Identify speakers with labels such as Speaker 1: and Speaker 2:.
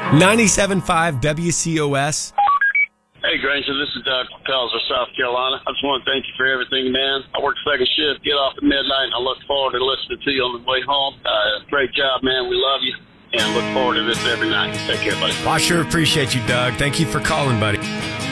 Speaker 1: 97.5 WCOS.
Speaker 2: Hey, Granger, this is Doug from Pelzer, South Carolina. I just want to thank you for everything, man. I work second shift, get off at midnight, and I look forward to listening to you on the way home. Great job, man. We love you, and look forward to this every night. Take care, buddy.
Speaker 1: Well, I sure appreciate you, Doug. Thank you for calling, buddy.